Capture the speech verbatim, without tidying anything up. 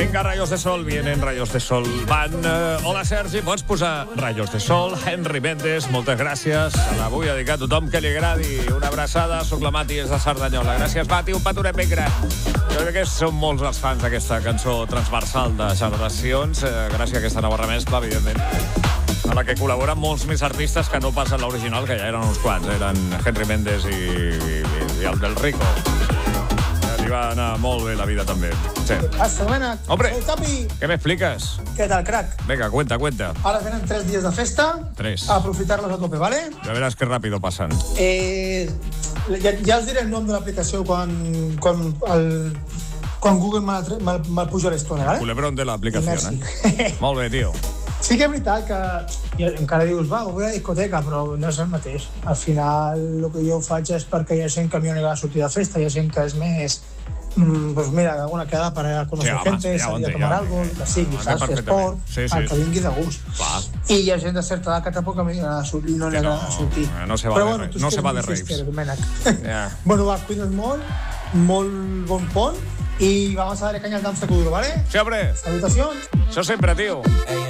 Vinga, Rayos de Sol, vienen Rayos de Sol. Van, uh, hola Sergi, pots posar Rayos de Sol? Henry Méndez, moltes gràcies. Avui ha dedicat a tothom que li agradi. Una abraçada, soc la Mati, és de Cerdanyola. Gràcies, Mati, un petonet ben gran. Jo crec que són molts els fans d'aquesta cançó transversal de generacions, eh, gràcies a aquesta nova remescla, evidentment, a la que col·laboren molts més artistes que no passen l'original, que ja eren uns quants. Eren Henry Méndez i, i, i el del Rico. Li va anar molt bé la vida, també. Sí. Hasta buena. Hombre, Soy Capi. ¿qué me explicas? ¿Qué tal, crack? Venga, cuenta, cuenta. Ahora vienen tres días de festa. Tres. A aprofitarlos a tope, ¿vale? Ya verás qué rápido pasan. Eh, ja, ja us diré el nom de l'aplicació quan, quan, el, quan Google me'l me, me puja a l'estona, ¿vale? Culebrón de l'aplicació, eh? Molt bé, tio. Sí que és veritat que ja, encara dius, va, vull a la discoteca, però no és el mateix. Al final, el que jo faig és perquè hi ha gent que a mi no li va sortir de festa, hi ha gent que és més... Mm, pues mira, alguna queda para conocer sí, gente, ja, salir a tomar ja, algo, que sigui, ja, saps? Esport, sí, sí, el que vingui de gust. Clar. I hi ha gent de certa edat que tampoc a mi no li agrada no, sortir. No se va però, de, bueno, no se va de raves. Yeah. Bueno, va, cuida't molt, molt bon pont, y vamos a darle caña al Dance Kuduro, ¿vale? Sí, hombre. Salutacions. Això sempre, tio.